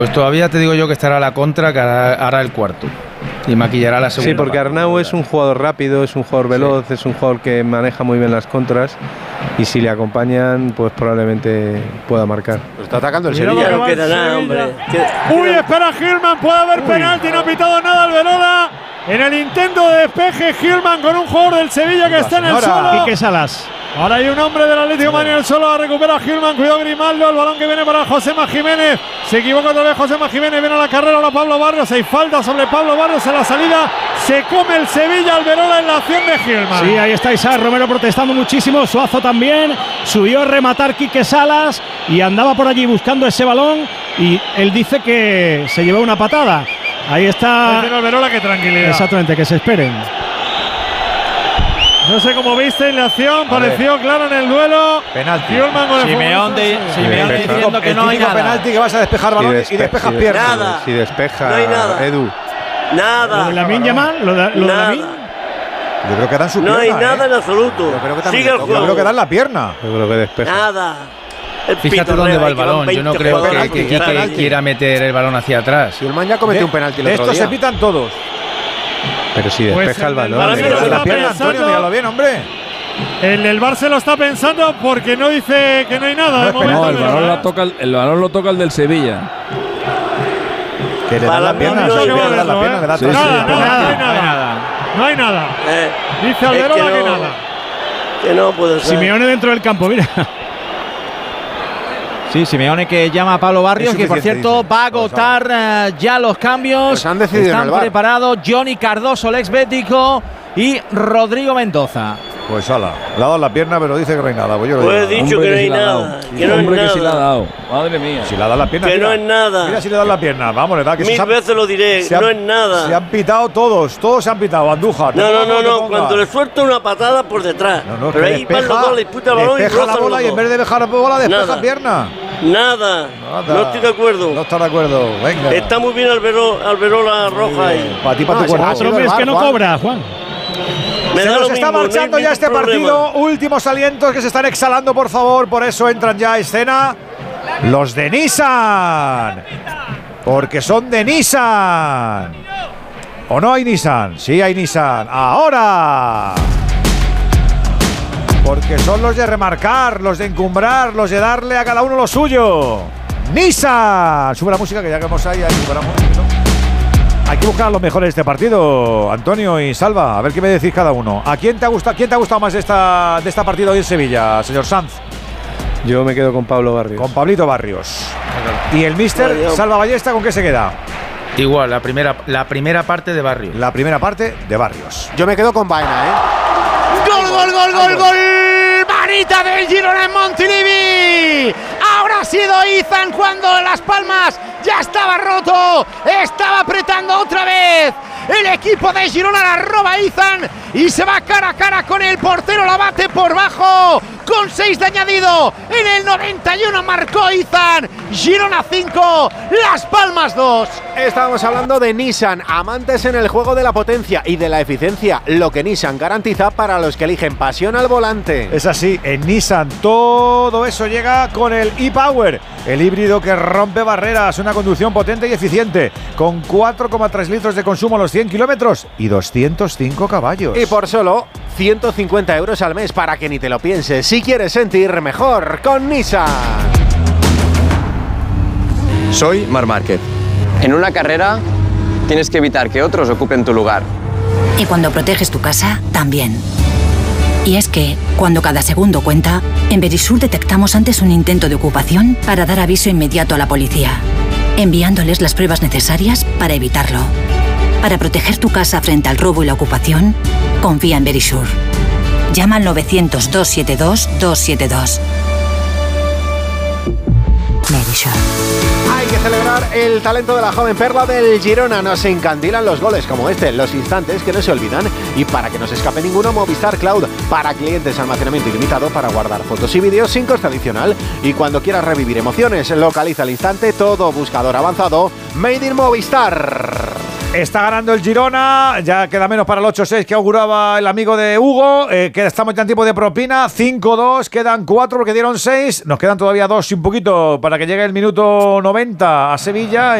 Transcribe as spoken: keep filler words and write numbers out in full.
Pues todavía te digo yo que estará a la contra, que hará, hará el cuarto y maquillará la segunda. Sí, porque parte. Arnau es un jugador rápido, es un jugador veloz, sí. es un jugador que maneja muy bien las contras y si le acompañan, pues probablemente pueda marcar. Lo está atacando el Sevilla. No queda nada, hombre. Uy, espera Gilman, puede haber penalti, no ha pitado nada Alberola. En el intento de despeje, Gilman con un jugador del Sevilla que está en el suelo. Quique Salas. Ahora hay un hombre del Atlético Madrid en el suelo, recupera Gilman, cuidado Grimaldo, el balón que viene para Josema Jiménez, se equivoca otra vez Josema Jiménez, viene a la carrera ahora Pablo Barrios, hay falta sobre Pablo Barrios en la salida, se come el Sevilla Alberola en la acción de Gilman. Sí, ahí está Isaac Romero protestando muchísimo, Suazo también, subió a rematar Quique Salas y andaba por allí buscando ese balón y él dice que se llevó una patada. Ahí está Alberola, que tranquilidad. Exactamente, que se esperen. No sé cómo viste la acción, pareció claro en el duelo. Penalti. Simeón de, Simeón diciendo que no hay nada. Penalti que vas a despejar balón y, despe y despejas piernas. Nada. Si despeja, no hay nada. Edu. Nada. ¿Lo de Lamine Yamal? ¿Lo de, lo de Lamine? Yo creo que dan su no pierna. No hay nada ¿eh? en absoluto. Yo creo que también, Sigue el juego. Yo creo que dan la pierna. Yo creo que despeja. Nada. El Fíjate dónde va el balón. Yo no creo que, que Quique quiera meter el balón hacia atrás. Si el man ya cometió un penalti el otro día. Estos se pitan todos. Pero si despeja pues el balón. Mira la pierna, Antonio, míralo bien, hombre. El del Barça lo está pensando porque no dice que no hay nada. No, de momento, no el, balón lo toca el, el balón lo toca el del Sevilla. Que le da la pierna, no, sí, no, le da no, la pierna, le da sí, sí, nada, nada, no hay nada. No hay nada. Eh, dice Alberola es que, que no, nada. Que no puede ser. Simeone dentro del campo, mira. Sí, Simeone que llama a Pablo Barrios, que por cierto va a agotar uh, ya los cambios. Pues han decidido Están en el preparados Johnny Cardoso, el ex bético, y Rodrigo Mendoza. Pues ala, le ha dado la pierna, pero dice que no hay nada. Pues yo lo pues he dicho hombre que no hay si nada. Que no hombre hay que nada. sí le ha dado. Madre mía. Si le ha dado la pierna. Que mira, no es nada. Mira si le da la pierna. Vamos, le da que Mil se han, veces lo diré. se han, no es nada. Se han pitado todos. Todos se han pitado. Andújar. No, no, no, no. Cuando le suelta una patada por detrás. No, no, pero ahí van los dos, le disputa el balón y despeja rozan la bola los y en vez de dejar la bola, despeja nada. pierna. Nada. Nada. No estoy de acuerdo. No está de acuerdo. Venga. Está muy bien Albero, Alberola Roja ahí. Para ti, para tu cuerpo. Otro mes que no cobra, Juan. Me se da nos lo está mismo, marchando no ya este problema. partido. Últimos alientos que se están exhalando, por favor. Por eso entran ya a escena los de Nissan. Porque son de Nissan. ¿O no hay Nissan? Sí hay Nissan. Ahora. Porque son los de remarcar, los de encumbrar, los de darle a cada uno lo suyo. Nissan. Sube la música que ya que hemos ahí. ahí superamos, ¿no? Hay que buscar a los mejores de este partido, Antonio y Salva. A ver qué me decís cada uno. ¿A quién te ha gustado, quién te ha gustado más de esta, de esta partida hoy en Sevilla, señor Sanz? Yo me quedo con Pablo Barrios. Con Pablito Barrios. ¿Y el míster Salva Ballesta con qué se queda? Igual, la primera, la primera parte de Barrios. La primera parte de Barrios. Yo me quedo con Baena, ¿eh? ¡Gol, gol, gol, gol, gol! ¡Manita del Girona en Montilivi! Ahora ha sido Izan cuando Las Palmas ya estaba roto. Estaba apretando otra vez. El equipo de Girona la roba Izan y se va cara a cara con el portero. La bate por bajo con seis de añadido. En el noventa y uno marcó Izan. Girona cinco, Las Palmas dos. Estábamos hablando de Nissan, amantes en el juego de la potencia y de la eficiencia, lo que Nissan garantiza para los que eligen pasión al volante. Es así, en Nissan todo eso llega con el e-Power, el híbrido que rompe barreras, una conducción potente y eficiente, con cuatro coma tres litros de consumo a los cien kilómetros y doscientos cinco caballos. Y por solo ciento cincuenta euros al mes, para que ni te lo pienses, si quieres sentir mejor con Nissan. Soy Marc Márquez. En una carrera tienes que evitar que otros ocupen tu lugar. Y cuando proteges tu casa, también. Y es que, cuando cada segundo cuenta, en Verisur detectamos antes un intento de ocupación para dar aviso inmediato a la policía, enviándoles las pruebas necesarias para evitarlo. Para proteger tu casa frente al robo y la ocupación, confía en Verisur. Llama al novecientos, doscientos setenta y dos, doscientos setenta y dos. Verisur. Hay que celebrar el talento de la joven perla del Girona. Nos encandilan los goles como este, los instantes que no se olvidan. Y para que no se escape ninguno, Movistar Cloud, para clientes, almacenamiento ilimitado para guardar fotos y vídeos sin coste adicional. Y cuando quieras revivir emociones, localiza al instante todo buscador avanzado Made in Movistar. Está ganando el Girona, ya queda menos para el ocho seis que auguraba el amigo de Hugo, eh, que estamos ya en tiempo de propina, cinco dos, quedan cuatro porque dieron seis, nos quedan todavía dos y un poquito para que llegue el minuto noventa a Sevilla.